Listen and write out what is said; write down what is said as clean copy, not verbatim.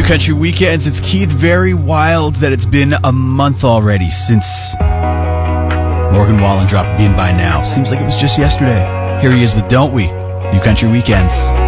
New Country Weekends. It's Keith. Very wild that it's been a month already since Morgan Wallen dropped Being By Now. Seems like it was just yesterday. Here he is with Don't We? New Country Weekends.